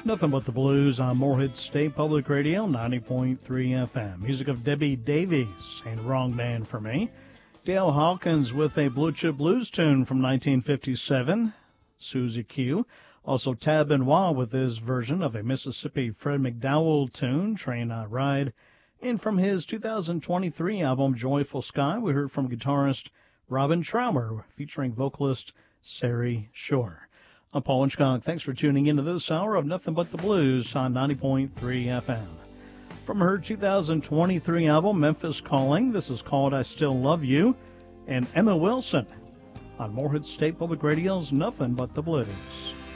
Nothing But the Blues on Morehead State Public Radio, 90.3 FM. Music of Debbie Davies and Wrong Man for Me. Dale Hawkins with a Blue Chip Blues tune from 1957, Susie Q. Also Tab Benoit with his version of a Mississippi Fred McDowell tune, Train I Ride. And from his 2023 album, Joyful Sky, we heard from guitarist Robin Traumer featuring vocalist Sari Shore. I'm Paul Winchcock. Thanks for tuning into this hour of Nothing But the Blues on 90.3 FM. From her 2023 album, Memphis Calling, this is called I Still Love You, and Emma Wilson on Morehead State Public Radio's Nothing But the Blues.